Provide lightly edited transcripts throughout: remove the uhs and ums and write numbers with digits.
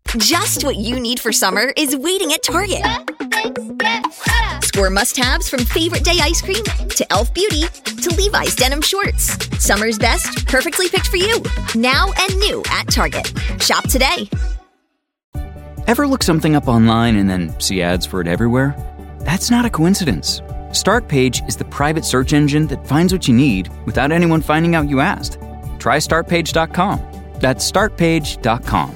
Just what you need for summer is waiting at Target. Score must-haves from favorite day ice cream to Elf Beauty to Levi's denim shorts. Summer's best, perfectly picked for you. Now and new at Target. Shop today. Ever look something up online and then see ads for it everywhere? That's not a coincidence. Startpage is the private search engine that finds what you need without anyone finding out you asked. Try startpage.com. That's startpage.com.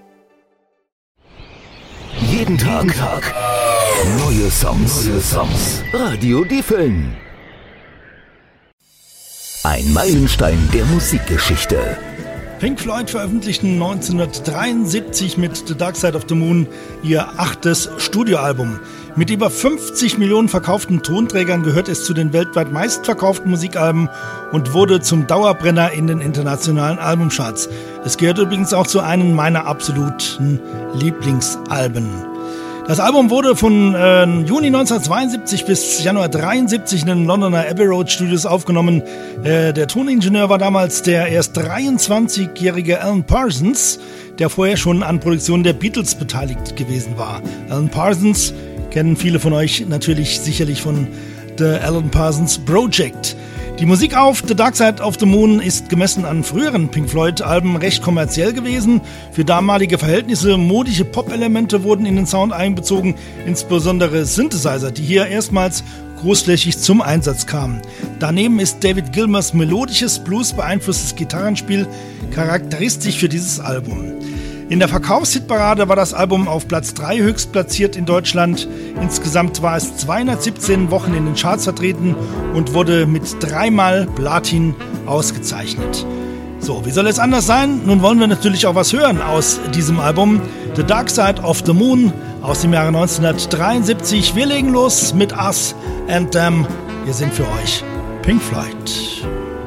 Jeden Tag neue Songs. Radio Diefeln. Ein Meilenstein der Musikgeschichte. Pink Floyd veröffentlichten 1973 mit The Dark Side of the Moon ihr 8. Studioalbum. Mit über 50 Millionen verkauften Tonträgern gehört es zu den weltweit meistverkauften Musikalben und wurde zum Dauerbrenner in den internationalen Albumcharts. Es gehört übrigens auch zu einem meiner absoluten Lieblingsalben. Das Album wurde von Juni 1972 bis Januar 1973 in den Londoner Abbey Road Studios aufgenommen. Der Toningenieur war damals der erst 23-jährige Alan Parsons, der vorher schon an Produktionen der Beatles beteiligt gewesen war. Alan Parsons kennen viele von euch natürlich sicherlich von The Alan Parsons Project. Die Musik auf The Dark Side of the Moon ist gemessen an früheren Pink Floyd-Alben recht kommerziell gewesen. Für damalige Verhältnisse modische Pop-Elemente wurden in den Sound einbezogen, insbesondere Synthesizer, die hier erstmals großflächig zum Einsatz kamen. Daneben ist David Gilmours melodisches, blues-beeinflusstes Gitarrenspiel charakteristisch für dieses Album. In der Verkaufshitparade war das Album auf Platz 3 höchst platziert in Deutschland. Insgesamt war es 217 Wochen in den Charts vertreten und wurde mit 3-mal Platin ausgezeichnet. So, wie soll es anders sein? Nun wollen wir natürlich auch was hören aus diesem Album. The Dark Side of the Moon aus dem Jahre 1973. Wir legen los mit Us and Them. Wir sind für euch Pink Floyd.